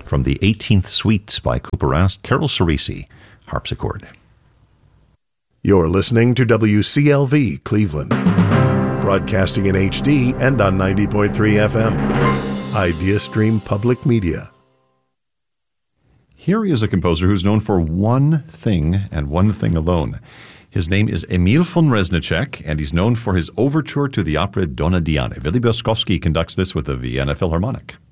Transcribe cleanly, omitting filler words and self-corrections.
from the 18th Suite by Cooper Rast, Carol Cerisi, harpsichord. You're listening to WCLV Cleveland, broadcasting in HD and on 90.3 FM. IdeaStream Public Media. Here is a composer who's known for one thing and one thing alone. His name is Emil von Reznicek, and he's known for his overture to the opera Donna Diana. Willy Boskovsky conducts this with the Vienna Philharmonic.